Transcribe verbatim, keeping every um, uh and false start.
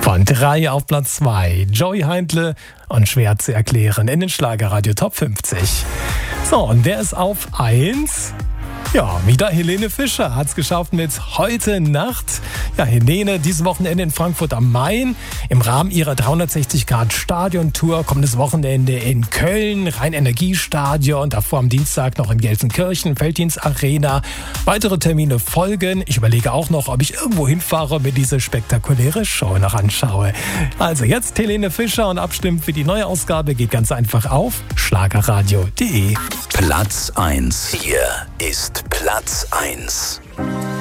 Von drei auf Platz zwei. Joey Heindle und schwer zu erklären in den Schlagerradio Top fünfzig. So, und wer ist auf eins? Ja, wieder Helene Fischer hat es geschafft mit Heute Nacht. Ja, Helene, dieses Wochenende in Frankfurt am Main im Rahmen ihrer dreihundertsechzig Grad Stadion-Tour. Kommendes Wochenende in Köln, Rhein-Energie-Stadion, davor am Dienstag noch in Gelsenkirchen, Felddienst-Arena. Weitere Termine folgen. Ich überlege auch noch, ob ich irgendwo hinfahre und mir diese spektakuläre Show noch anschaue. Also jetzt Helene Fischer und abstimmen für die neue Ausgabe geht ganz einfach auf schlagerradio punkt de. Platz eins. Hier ist Platz eins.